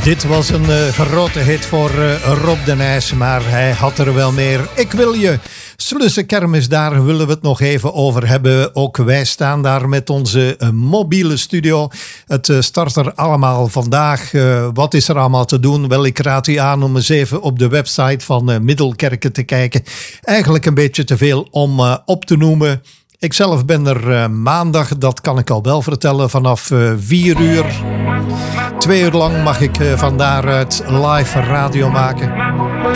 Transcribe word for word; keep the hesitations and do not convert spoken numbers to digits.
Dit was een uh, grote hit voor uh, Rob de Nijs, maar hij had er wel meer. Ik wil je. Slusse Kermis, daar willen we het nog even over hebben. Ook wij staan daar met onze uh, mobiele studio. Het uh, start er allemaal vandaag. Uh, wat is er allemaal te doen? Wel, ik raad u aan om eens even op de website van uh, Middelkerken te kijken. Eigenlijk een beetje te veel om uh, op te noemen. Ik zelf ben er uh, maandag, dat kan ik al wel vertellen, vanaf uh, vier uur. Twee uur lang mag ik uh, van daaruit live radio maken.